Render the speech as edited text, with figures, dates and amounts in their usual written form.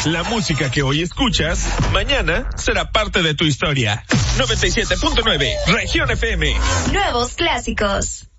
La música que hoy escuchas, mañana será parte de tu historia. 97.9, Región FM. Nuevos clásicos.